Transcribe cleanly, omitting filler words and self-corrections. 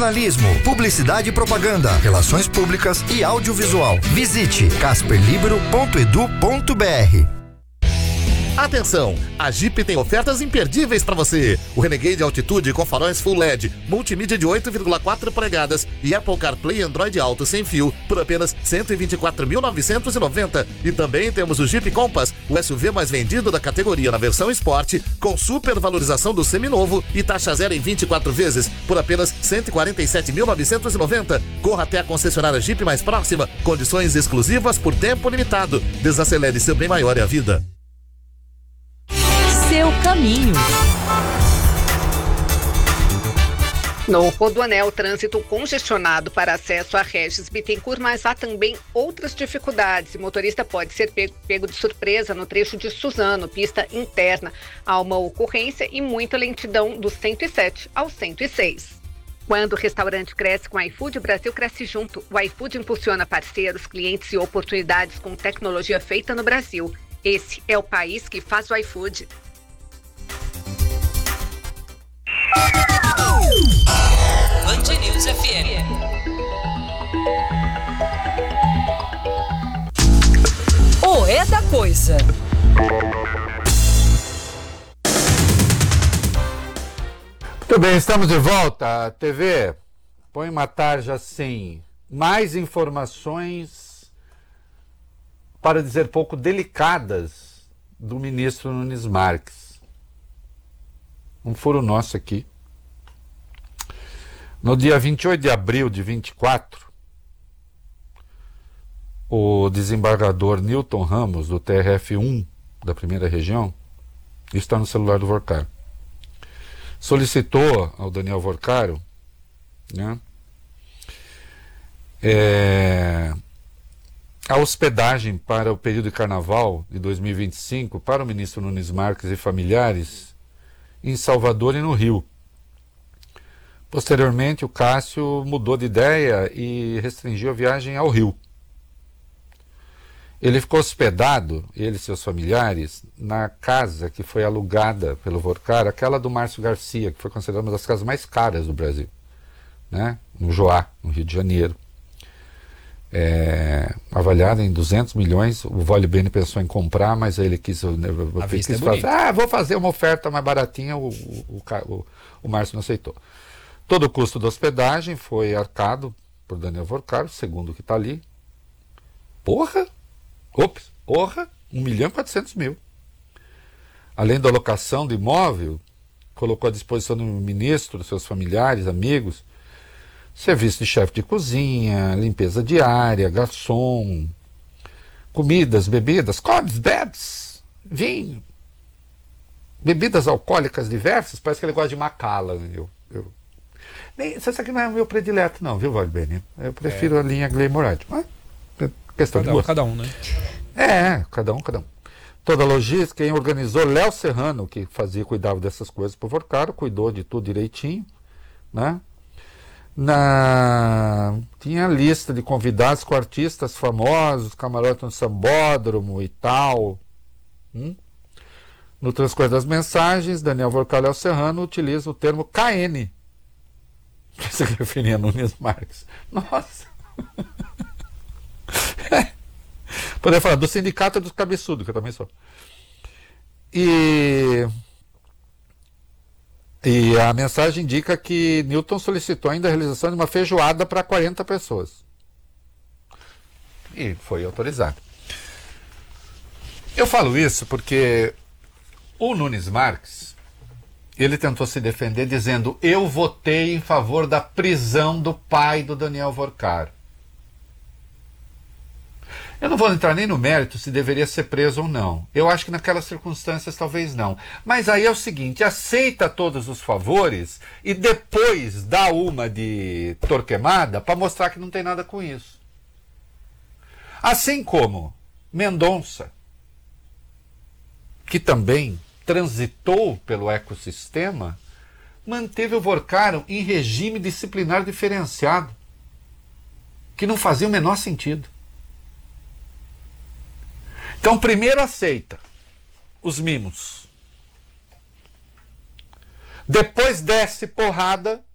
jornalismo, publicidade e propaganda, relações públicas e audiovisual. Visite casperlibero.edu.br. Atenção, a Jeep tem ofertas imperdíveis para você. O Renegade Altitude com faróis Full LED, multimídia de 8,4 polegadas e Apple CarPlay Android Auto sem fio por apenas R$ 124.990. E também temos o Jeep Compass, o SUV mais vendido da categoria na versão Sport, com super valorização do seminovo e taxa zero em 24 vezes por apenas R$ 147.990. Corra até a concessionária Jeep mais próxima, condições exclusivas por tempo limitado. Desacelere, seu bem maior é a vida. Seu caminho. No Rodoanel, trânsito congestionado para acesso a Regis Bittencourt, mas há também outras dificuldades. O motorista pode ser pego de surpresa no trecho de Suzano, pista interna. Há uma ocorrência e muita lentidão do 107 ao 106. Quando o restaurante cresce com o iFood, o Brasil cresce junto. O iFood impulsiona parceiros, clientes e oportunidades com tecnologia feita no Brasil. Esse é o país que faz o iFood. Band News FM. O É da Coisa. Muito bem, estamos de volta. TV, põe uma tarja assim. Mais informações, para dizer pouco, delicadas do ministro Nunes Marques. Um furo nosso aqui. No dia 28 de abril de 24, o desembargador Newton Ramos, do TRF1 da primeira região, está no celular do Vorcaro, solicitou ao Daniel Vorcaro, né, a hospedagem para o período de carnaval de 2025 para o ministro Nunes Marques e familiares em Salvador e no Rio. Posteriormente, o Cássio mudou de ideia e restringiu a viagem ao Rio. Ele ficou hospedado, ele e seus familiares, na casa que foi alugada pelo Vorcaro, aquela do Márcio Garcia, que foi considerada uma das casas mais caras do Brasil, né? No Joá, no Rio de Janeiro. Avaliada em 200 milhões, o Vole Bene pensou em comprar, mas ele quis fazer, vou fazer uma oferta mais baratinha, o Márcio não aceitou. Todo o custo da hospedagem foi arcado por Daniel Vorcaro, segundo o que está ali. Porra! 1.400.000. Além da locação do imóvel, colocou à disposição do ministro, dos seus familiares, amigos, serviço de chefe de cozinha, limpeza diária, garçom, comidas, bebidas, comes, bebes, vinho, bebidas alcoólicas diversas. Parece que ele gosta de Macallan. Isso aqui não é o meu predileto não, viu, Vale Bene? Eu prefiro a linha Gleimorade. Mas questão de gosto. Cada um, né? Cada um. Toda a logística, quem organizou, Léo Serrano, que cuidava dessas coisas pro Vorcaro, cuidou de tudo direitinho, né? Tinha lista de convidados com artistas famosos, camarote no Sambódromo e tal. No transcorrer das mensagens, Daniel Vorcaro e Léo Serrano utiliza o termo KN, que se referia a Nunes Marques. Nossa! Poderia falar do sindicato dos cabeçudos, que eu também sou. E a mensagem indica que Newton solicitou ainda a realização de uma feijoada para 40 pessoas. E foi autorizado. Eu falo isso porque o Nunes Marques, ele tentou se defender dizendo: eu votei em favor da prisão do pai do Daniel Vorcaro. Eu não vou entrar nem no mérito se deveria ser preso ou não. Eu acho que naquelas circunstâncias talvez não. Mas aí é o seguinte: aceita todos os favores e depois dá uma de Torquemada para mostrar que não tem nada com isso. Assim como Mendonça, que também transitou pelo ecossistema, manteve o Vorcaro em regime disciplinar diferenciado, que não fazia o menor sentido. Então, primeiro aceita os mimos, depois desce porrada